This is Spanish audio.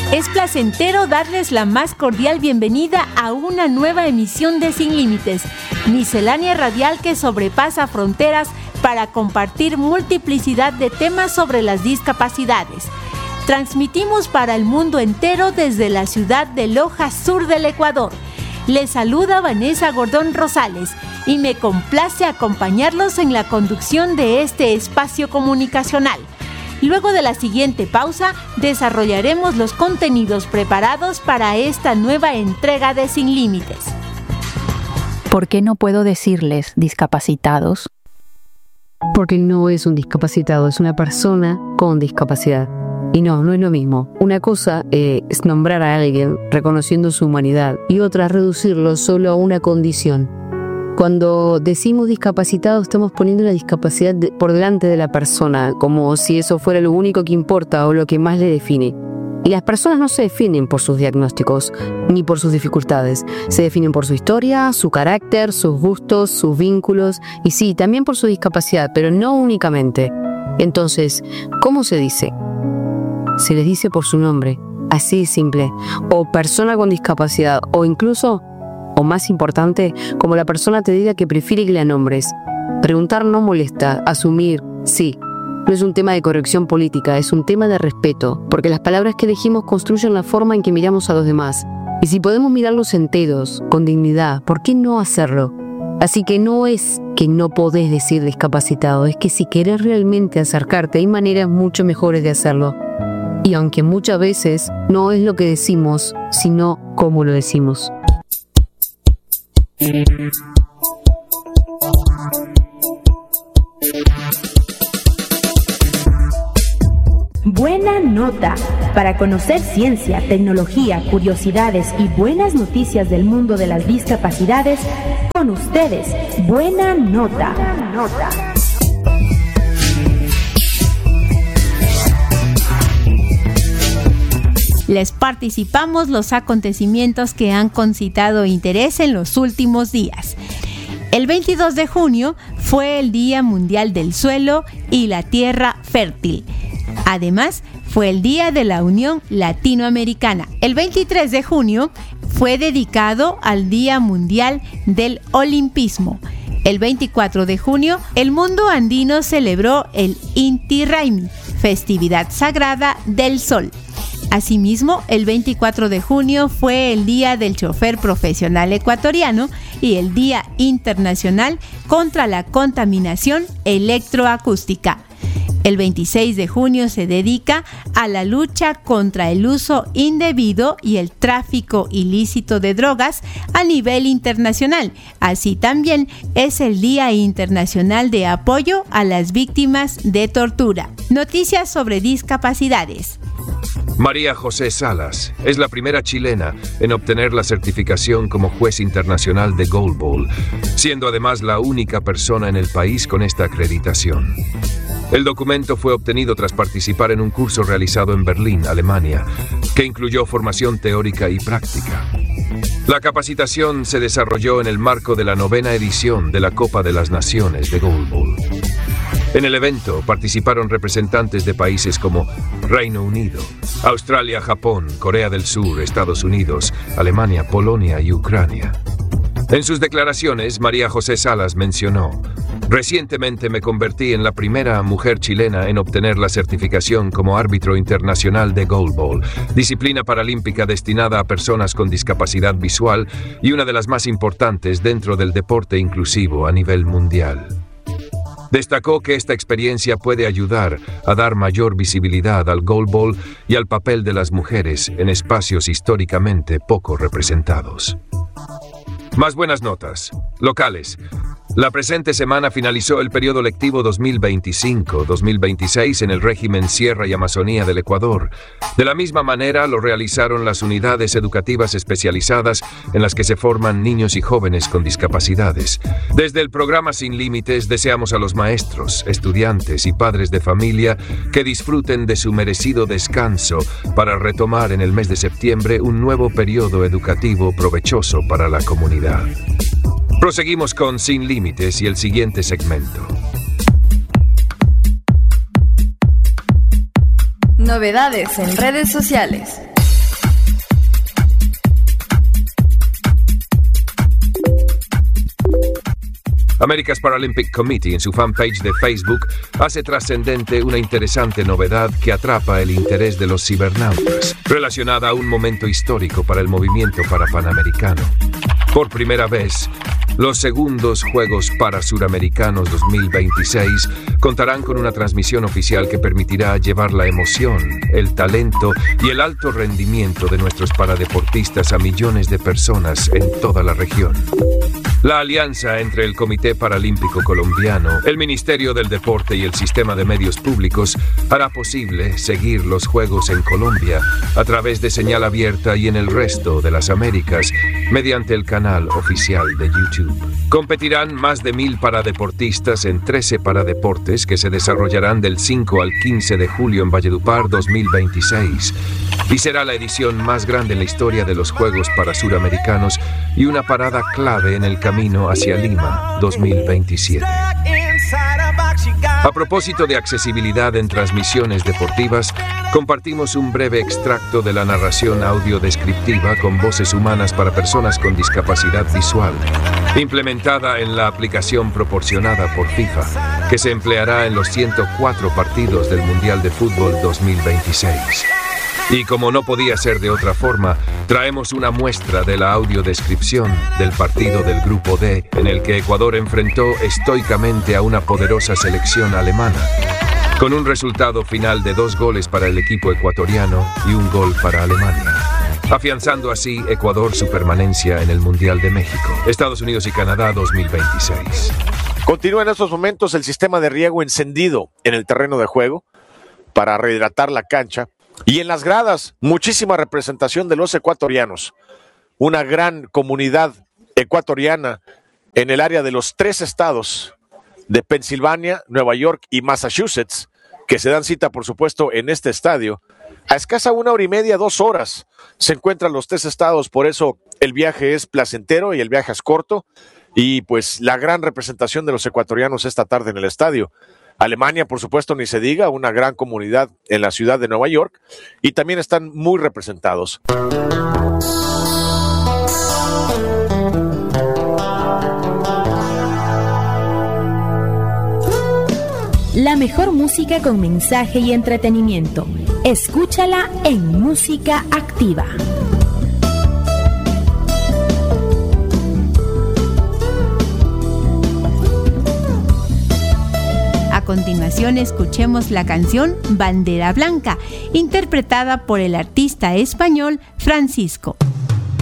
Es placentero darles la más cordial bienvenida a una nueva emisión de Sin Límites, miscelánea radial que sobrepasa fronteras para compartir multiplicidad de temas sobre las discapacidades. Transmitimos para el mundo entero desde la ciudad de Loja, sur del Ecuador. Les saluda Vanessa Gordón Rosales y me complace acompañarlos en la conducción de este espacio comunicacional. Luego de la siguiente pausa, desarrollaremos los contenidos preparados para esta nueva entrega de Sin Límites. ¿Por qué no puedo decirles discapacitados? Porque no es un discapacitado, es una persona con discapacidad. Y no es lo mismo. Una cosa es nombrar a alguien reconociendo su humanidad y otra es reducirlo solo a una condición. Cuando decimos discapacitado estamos poniendo la discapacidad por delante de la persona, como si eso fuera lo único que importa o lo que más le define. Y las personas no se definen por sus diagnósticos ni por sus dificultades. Se definen por su historia, su carácter, sus gustos, sus vínculos y sí, también por su discapacidad, pero no únicamente. Entonces, ¿cómo se dice? Se les dice por su nombre, así de simple, o persona con discapacidad, o incluso, o más importante, como la persona te diga que prefiere que la nombres. Preguntar no molesta, asumir, sí. No es un tema de corrección política, es un tema de respeto, porque las palabras que elegimos construyen la forma en que miramos a los demás. Y si podemos mirarlos enteros, con dignidad, ¿por qué no hacerlo? Así que no es que no podés decir discapacitado, es que si querés realmente acercarte, hay maneras mucho mejores de hacerlo. Y aunque muchas veces no es lo que decimos, sino cómo lo decimos. Buena nota. Para conocer ciencia, tecnología, curiosidades y buenas noticias del mundo de las discapacidades, con ustedes, Buena Nota. Les participamos los acontecimientos que han concitado interés en los últimos días. El 22 de junio fue el Día Mundial del Suelo y la Tierra Fértil. Además, fue el Día de la Unión Latinoamericana. El 23 de junio fue dedicado al Día Mundial del Olimpismo. El 24 de junio, el mundo andino celebró el Inti Raymi, festividad sagrada del sol. Asimismo, el 24 de junio fue el Día del Chofer Profesional Ecuatoriano y el Día Internacional contra la Contaminación Electroacústica. El 26 de junio se dedica a la lucha contra el uso indebido y el tráfico ilícito de drogas a nivel internacional. Así también es el Día Internacional de Apoyo a las Víctimas de Tortura. Noticias sobre discapacidades. María José Salas es la primera chilena en obtener la certificación como juez internacional de Goalball, siendo además la única persona en el país con esta acreditación. El documento fue obtenido tras participar en un curso realizado en Berlín, Alemania, que incluyó formación teórica y práctica. La capacitación se desarrolló en el marco de la 9ª edición de la Copa de las Naciones de Goalball. En el evento participaron representantes de países como Reino Unido, Australia, Japón, Corea del Sur, Estados Unidos, Alemania, Polonia y Ucrania. En sus declaraciones, María José Salas mencionó: "Recientemente me convertí en la primera mujer chilena en obtener la certificación como árbitro internacional de Goalball, disciplina paralímpica destinada a personas con discapacidad visual y una de las más importantes dentro del deporte inclusivo a nivel mundial". Destacó que esta experiencia puede ayudar a dar mayor visibilidad al Goalball y al papel de las mujeres en espacios históricamente poco representados. Más buenas notas. Locales. La presente semana finalizó el periodo lectivo 2025-2026 en el régimen Sierra y Amazonía del Ecuador. De la misma manera lo realizaron las unidades educativas especializadas en las que se forman niños y jóvenes con discapacidades. Desde el programa Sin Límites deseamos a los maestros, estudiantes y padres de familia que disfruten de su merecido descanso para retomar en el mes de septiembre un nuevo periodo educativo provechoso para la comunidad. Proseguimos con Sin Límites y el siguiente segmento. Novedades en redes sociales. America's Paralympic Committee, en su fanpage de Facebook, hace trascendente una interesante novedad que atrapa el interés de los cibernautas, relacionada a un momento histórico para el movimiento parapanamericano. Por primera vez, los segundos Juegos Parasuramericanos 2026 contarán con una transmisión oficial que permitirá llevar la emoción, el talento y el alto rendimiento de nuestros paradeportistas a millones de personas en toda la región. La alianza entre el Comité Paralímpico Colombiano, el Ministerio del Deporte y el Sistema de Medios Públicos hará posible seguir los Juegos en Colombia a través de señal abierta y en el resto de las Américas mediante el canal oficial de YouTube. Competirán más de 1,000 paradeportistas en 13 paradeportes que se desarrollarán del 5 al 15 de julio en Valledupar 2026 y será la edición más grande en la historia de los Juegos Parasuramericanos y una parada clave en el camino hacia Lima 2027. A propósito de accesibilidad en transmisiones deportivas, compartimos un breve extracto de la narración audiodescriptiva con voces humanas para personas con discapacidad visual, implementada en la aplicación proporcionada por FIFA, que se empleará en los 104 partidos del Mundial de Fútbol 2026. Y como no podía ser de otra forma, traemos una muestra de la audiodescripción del partido del Grupo D, en el que Ecuador enfrentó estoicamente a una poderosa selección alemana, con un resultado final de 2 goles para el equipo ecuatoriano y 1 gol para Alemania, afianzando así Ecuador su permanencia en el Mundial de México, Estados Unidos y Canadá 2026. Continúa en estos momentos el sistema de riego encendido en el terreno de juego para rehidratar la cancha. Y en las gradas, muchísima representación de los ecuatorianos. Una gran comunidad ecuatoriana en el área de los 3 estados de Pensilvania, Nueva York y Massachusetts, que se dan cita, por supuesto, en este estadio. A escasa 1 hora y media, 2 horas, se encuentran los 3 estados, por eso el viaje es placentero y el viaje es corto. Y pues la gran representación de los ecuatorianos esta tarde en el estadio. Alemania, por supuesto, ni se diga, una gran comunidad en la ciudad de Nueva York y también están muy representados. La mejor música con mensaje y entretenimiento. Escúchala en Música Activa. A continuación escuchemos la canción Bandera Blanca, interpretada por el artista español Francisco.